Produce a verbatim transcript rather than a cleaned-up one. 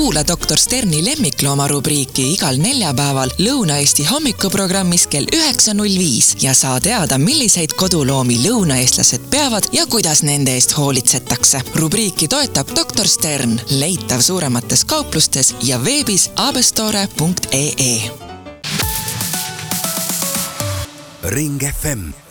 Kuula doktor Sterni lemmiklooma rubriiki igal neljapäeval Lõuna-Eesti hommikuprogrammis kell üheksa null viis ja saa teada, milliseid koduloomi lõunaeestlased peavad ja kuidas nende eest hoolitsetakse. Rubriiki toetab doktor Stern, leitav suuremates kauplustes ja veebis abestore punkt ee. Ring F M